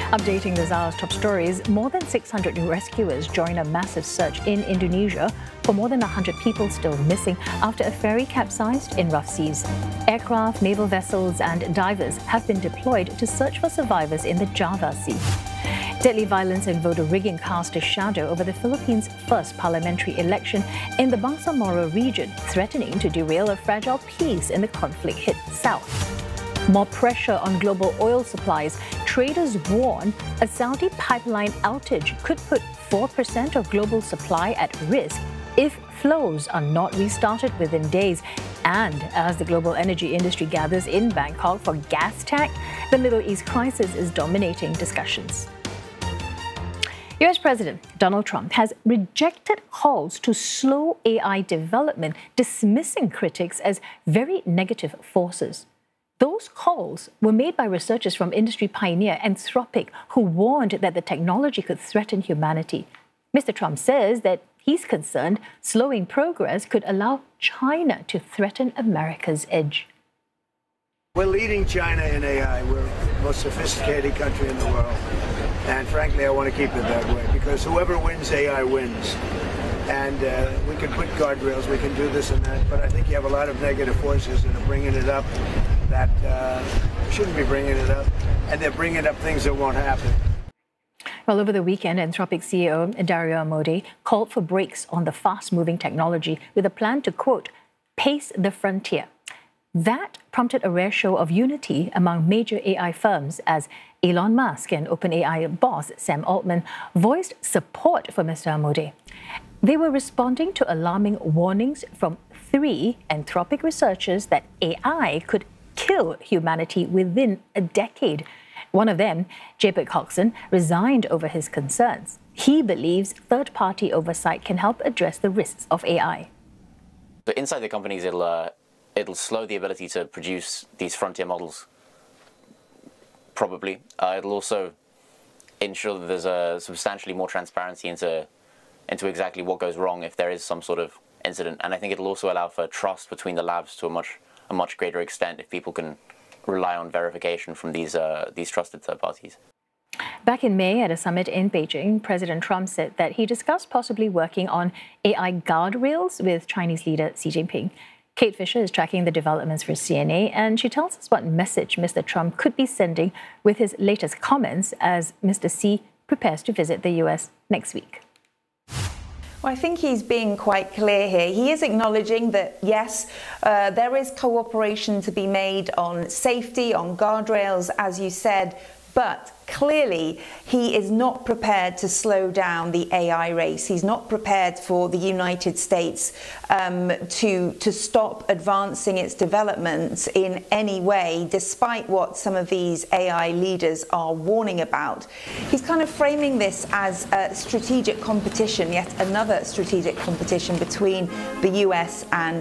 Updating this hour's top stories, more than 600 rescuers join a massive search in Indonesia for more than 100 people still missing after a ferry capsized in rough seas. Aircraft, naval vessels and divers have been deployed to search for survivors in the Java Sea. Deadly violence and voter rigging cast a shadow over the Philippines' first parliamentary election in the Bangsamoro region, threatening to derail a fragile peace in the conflict-hit south. More pressure on global oil supplies. Traders warn a Saudi pipeline outage could put 4% of global supply at risk if flows are not restarted within days. And as the global energy industry gathers in Bangkok for gas tax, the Middle East crisis is dominating discussions. US President Donald Trump has rejected calls to slow AI development, dismissing critics as very negative forces. Those calls were made by researchers from industry pioneer Anthropic, who warned that the technology could threaten humanity. Mr. Trump says that he's concerned slowing progress could allow China to threaten America's edge. We're leading China in AI. We're the most sophisticated country in the world. And frankly, I want to keep it that way, because whoever wins AI wins. And we can put guardrails, we can do this and that, but I think you have a lot of negative forces that are bringing it up that shouldn't be bringing it up, and they're bringing up things that won't happen. Well, over the weekend, Anthropic CEO Dario Amodei called for brakes on the fast-moving technology with a plan to, quote, pace the frontier. That prompted a rare show of unity among major AI firms as Elon Musk and OpenAI boss Sam Altman voiced support for Mr. Amodei. They were responding to alarming warnings from 3 Anthropic researchers that AI could kill humanity within a decade. One of them, Jacob Coxon, resigned over his concerns. He believes third-party oversight can help address the risks of AI. So inside the companies, it'll slow the ability to produce these frontier models, probably. It'll also ensure that there's a substantially more transparency into exactly what goes wrong if there is some sort of incident. And I think it'll also allow for trust between the labs to a much greater extent if people can rely on verification from these trusted third parties. Back in May at a summit in Beijing, President Trump said that he discussed possibly working on AI guardrails with Chinese leader Xi Jinping. Kate Fisher is tracking the developments for CNA, and she tells us what message Mr. Trump could be sending with his latest comments as Mr. Xi prepares to visit the US next week. Well, I think he's being quite clear here. He is acknowledging that, yes, there is cooperation to be made on safety, on guardrails, as you said, but clearly he is not prepared to slow down the AI race. He's not prepared for the United States to stop advancing its development in any way, despite what some of these AI leaders are warning about. He's kind of framing this as a strategic competition, yet another strategic competition between the US and